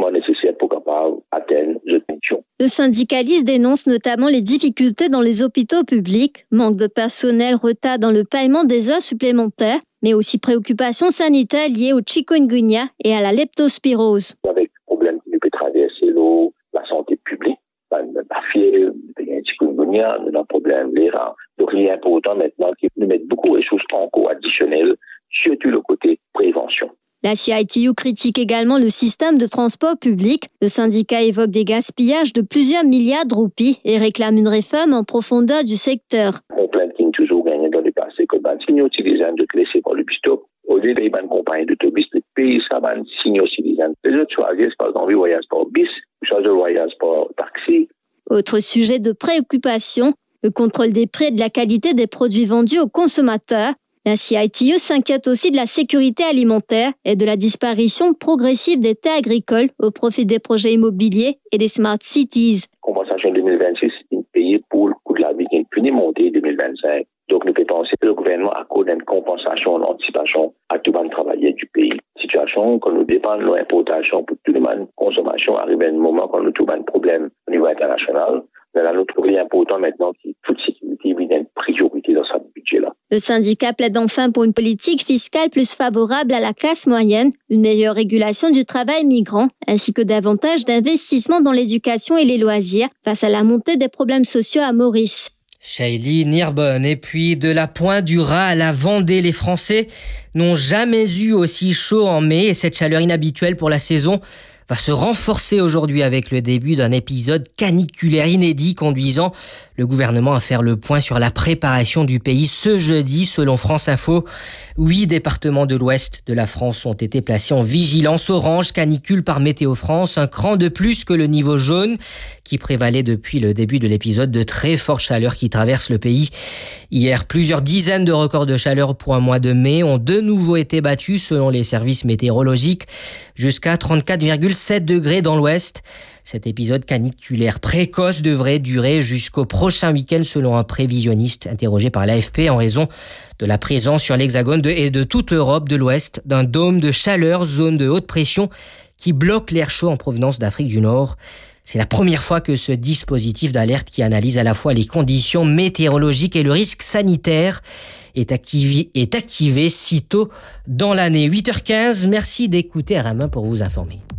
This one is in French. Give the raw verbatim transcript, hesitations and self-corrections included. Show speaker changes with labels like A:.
A: vraiment nécessaire pour capable atteindre les missions.
B: Le syndicaliste dénonce notamment les difficultés dans les hôpitaux publics, manque de personnel, retard dans le paiement des heures supplémentaires, mais aussi préoccupations sanitaires liées au chikungunya et à la leptospirose.
A: Avec le problème qui peut traverser l'eau, la santé publique, la fièvre, le chikungunya, le problème des rats. Donc il est important maintenant qu'ils nous mettent beaucoup de ressources encore additionnelles, surtout le côté prévention.
B: La C I T U critique également le système de transport public. Le syndicat évoque des gaspillages de plusieurs milliards de roupies et réclame une réforme en profondeur du secteur.
A: On plaint qui toujours gagné dans le passé que ben, si nous utilisons de laisser par le bus stop, au lieu d'aller une compagnie d'autobus, le pays, ça va si nous utilisons. Les autres choisissent par exemple, voyage par bus, choisissent voyage par taxi.
B: Autre sujet de préoccupation, le contrôle des prix et de la qualité des produits vendus aux consommateurs. La C I T U s'inquiète aussi de la sécurité alimentaire et de la disparition progressive des terres agricoles au profit des projets immobiliers et des smart cities.
A: Compensation deux mille vingt-six, c'est une pays pour le coût de la vie qui est plus monté en deux mille vingt-cinq. Donc, nous pensons que le gouvernement accorde une compensation en anticipation à tout le monde travailleur du pays. Situation quand nous dépendons de l'importation pour tout le monde, consommation arrive à un moment quand nous trouvons un problème au niveau international. Mais là, nous trouvons important maintenant que toute sécurité est une priorité dans ce budget-là.
B: Le syndicat plaide enfin pour une politique fiscale plus favorable à la classe moyenne, une meilleure régulation du travail migrant, ainsi que davantage d'investissements dans l'éducation et les loisirs face à la montée des problèmes sociaux à Maurice.
C: Shaili Nirbonne. Et puis de la Pointe du Raz à la Vendée, les Français n'ont jamais eu aussi chaud en mai et cette chaleur inhabituelle pour la saison va se renforcer aujourd'hui avec le début d'un épisode caniculaire inédit conduisant le gouvernement à faire le point sur la préparation du pays ce jeudi. Selon France Info, huit départements de l'ouest de la France ont été placés en vigilance orange canicule par Météo France, un cran de plus que le niveau jaune qui prévalait depuis le début de l'épisode de très forte chaleur qui traverse le pays. Hier, plusieurs dizaines de records de chaleur pour un mois de mai ont de nouveau été battus selon les services météorologiques, jusqu'à trente-quatre virgule sept degrés dans l'ouest. Cet épisode caniculaire précoce devrait durer jusqu'au prochain week-end selon un prévisionniste interrogé par l'A F P en raison de la présence sur l'Hexagone de, et de toute l'Europe de l'Ouest d'un dôme de chaleur, zone de haute pression qui bloque l'air chaud en provenance d'Afrique du Nord. C'est la première fois que ce dispositif d'alerte qui analyse à la fois les conditions météorologiques et le risque sanitaire est activé, est activé si tôt dans l'année. huit heures quinze, merci d'écouter R M un pour vous informer.